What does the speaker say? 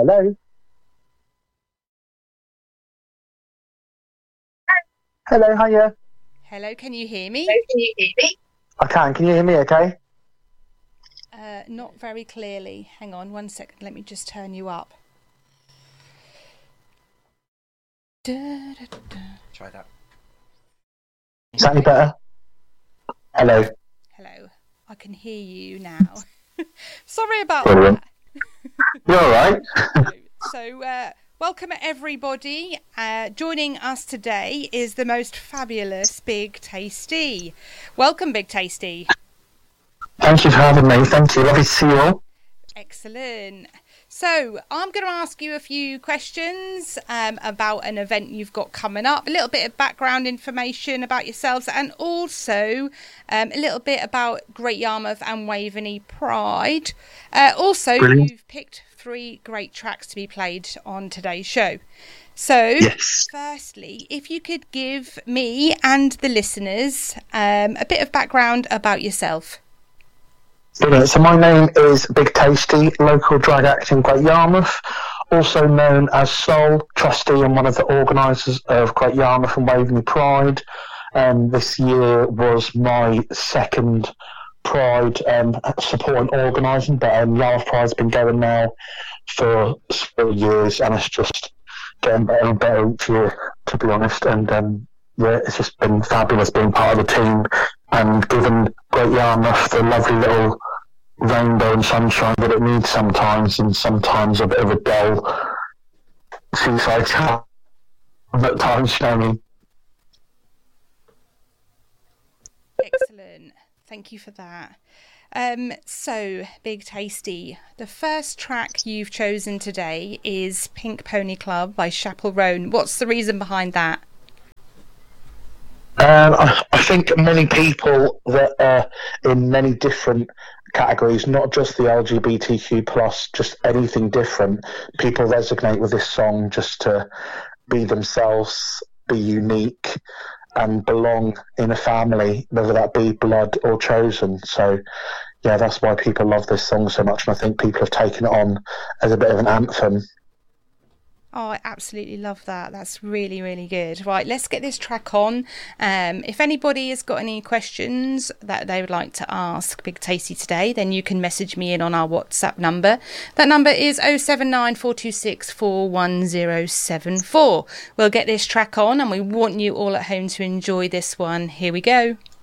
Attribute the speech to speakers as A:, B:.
A: Hello? Hello, hiya.
B: Hello, can you hear me?
A: I can you hear me okay?
B: Not very clearly. Hang on 1 second, let me just turn you up.
C: Try that.
A: Is that any better? Hello.
B: Hello, I can hear you now. Sorry about
A: Brilliant.
B: that.
A: You're alright?
B: So, welcome everybody. Joining us today is the most fabulous Big Tasty. Welcome, Big Tasty.
A: Thank you for having me. Thank you. Lovely to see you all.
B: Excellent. So I'm going to ask you a few questions about an event you've got coming up, a little bit of background information about yourselves, and also a little bit about Great Yarmouth and Waveney Pride.
A: Brilliant.
B: You've picked 3 great tracks to be played on today's show. So,
A: Yes.
B: Firstly, if you could give me and the listeners a bit of background about yourself.
A: Brilliant. So my name is Big Tasty, local drag act in Great Yarmouth, also known as Sol, trustee and one of the organisers of Great Yarmouth and Waveney Pride. This year was my second Pride supporting organising, but Yarmouth Pride's been going now for several years, and it's just getting better and better each year, to be honest. And yeah, it's just been fabulous being part of the team and giving Great Yarmouth the lovely little rainbow and sunshine that it needs sometimes, and sometimes a bit of a dull seaside town at times, you know what I mean?
B: Excellent. Thank you for that. So, Big Tasty, the first track you've chosen today is Pink Pony Club by Chapel Roan. What's the reason behind that?
A: I think many people that are in many different categories, not just the LGBTQ plus, just anything different, people resonate with this song just to be themselves, be unique, and belong in a family, whether that be blood or chosen. So yeah, that's why people love this song so much, and I think people have taken it on as a bit of an anthem.
B: Oh, I absolutely love that. That's really, really good. Right, let's get this track on. If anybody has got any questions that they would like to ask Big Tasty today, then you can message me in on our WhatsApp number. That number is 079 426 41074. We'll get this track on, and we want you all at home to enjoy this one. Here we go.